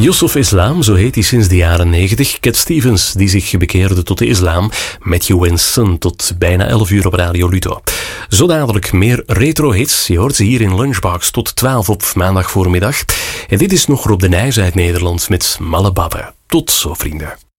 Yusuf Islam, zo heet hij sinds de jaren 90. Cat Stevens, die zich bekeerde tot de islam. Matthew Son, tot bijna 11 uur op Radio Ludo. Zo dadelijk meer retro-hits. Je hoort ze hier in Lunchbox tot 12 op maandag voormiddag. En dit is nog Rob de Nijs uit Nederland met Malle Babbe. Tot zo, vrienden.